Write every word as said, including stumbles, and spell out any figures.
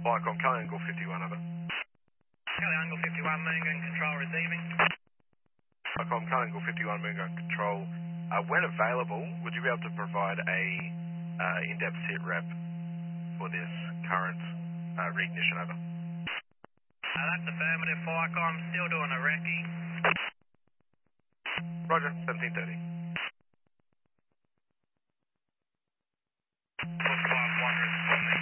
Viacom, Triangle fifty-one, over. Triangle fifty-one, main gun control receiving. Viacom, Triangle fifty-one, main gun control. Uh, when available, would you be able to provide a uh, in-depth sit rep for this current uh, reignition, over? Uh, that's affirmative, Viacom, still doing a recce. Roger, seventeen thirty. Book one, one responding.